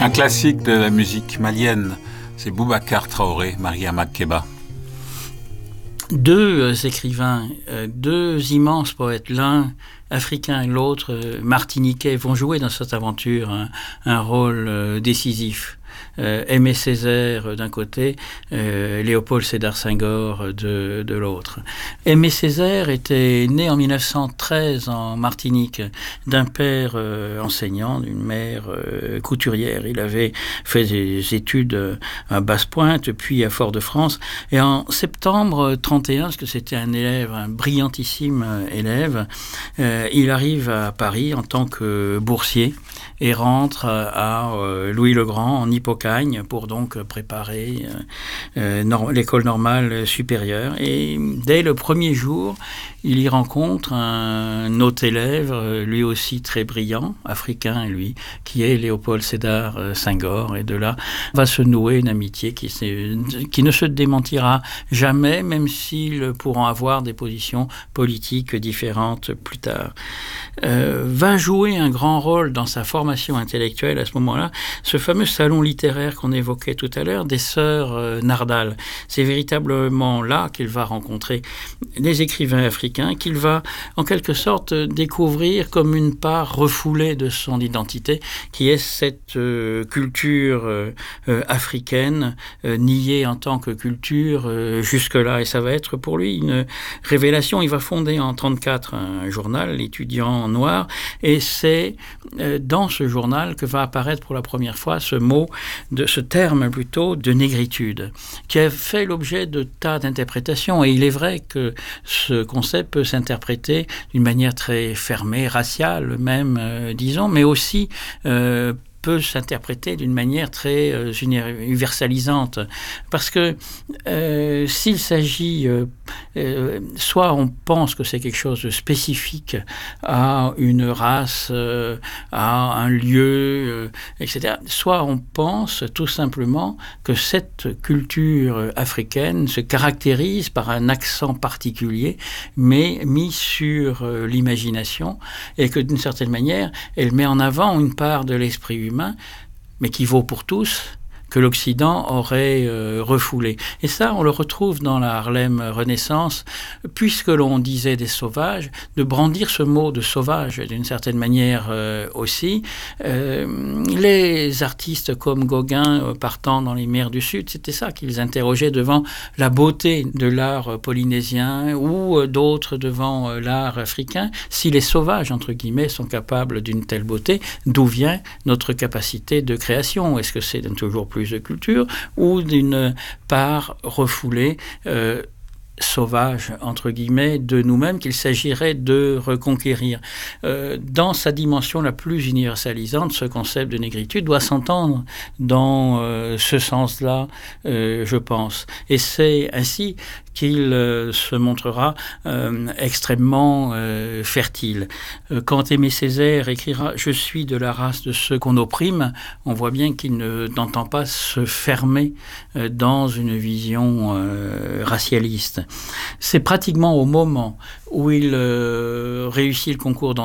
Un classique de la musique malienne, c'est Boubacar Traoré, Mariama Keba. Deux écrivains, deux immenses poètes, l'un africain et l'autre martiniquais, vont jouer dans cette aventure un rôle décisif. Aimé Césaire d'un côté, Léopold Sédar Senghor de l'autre. Aimé Césaire était né en 1913 en Martinique d'un père enseignant, d'une mère couturière. Il avait fait des études à Basse-Pointe, puis à Fort-de-France. Et en septembre 31, parce que c'était un brillantissime élève, il arrive à Paris en tant que boursier et rentre à Louis-le-Grand en Hippocagne pour donc préparer l'école normale supérieure. Et dès le premier jour, il y rencontre un autre élève, lui aussi très brillant, africain lui, qui est Léopold Sédar Senghor. Et de là va se nouer une amitié qui ne se démentira jamais, même s'ils pourront avoir des positions politiques différentes plus tard. Va jouer un grand rôle dans sa formation intellectuelle à ce moment-là, ce fameux salon littéraire qu'on évoquait tout à l'heure, des sœurs Nardal. C'est véritablement là qu'il va rencontrer des écrivains africains, qu'il va en quelque sorte découvrir comme une part refoulée de son identité, qui est cette culture africaine, niée en tant que culture jusque-là. Et ça va être pour lui une révélation. Il va fonder en 1934 un journal, l'Étudiant noir, et c'est dans ce journal que va apparaître pour la première fois ce terme plutôt de négritude, qui a fait l'objet de tas d'interprétations. Et il est vrai que ce concept peut s'interpréter d'une manière très fermée, raciale même, disons, mais aussi peut s'interpréter d'une manière très universalisante. Parce que s'il s'agit, soit on pense que c'est quelque chose de spécifique à une race, à un lieu, etc., soit on pense tout simplement que cette culture africaine se caractérise par un accent particulier, mais mis sur l'imagination, et que d'une certaine manière, elle met en avant une part de l'esprit humain, mais qui vaut pour tous, que l'Occident aurait refoulé. Et ça, on le retrouve dans la Harlem Renaissance, puisque l'on disait des sauvages, de brandir ce mot de sauvage d'une certaine manière aussi. Les artistes comme Gauguin partant dans les mers du Sud, c'était ça qu'ils interrogeaient devant la beauté de l'art polynésien, ou d'autres devant l'art africain. Si les sauvages, entre guillemets, sont capables d'une telle beauté, d'où vient notre capacité de création? Est-ce que c'est toujours plus de culture ou d'une part refoulée, sauvage, entre guillemets, de nous-mêmes qu'il s'agirait de reconquérir. Dans sa dimension la plus universalisante, ce concept de négritude doit s'entendre dans ce sens-là, je pense. Et c'est ainsi qu'il se montrera extrêmement fertile. Quand Aimé Césaire écrira « Je suis de la race de ceux qu'on opprime », on voit bien qu'il n'entend pas se fermer dans une vision racialiste. C'est pratiquement au moment où il réussit le concours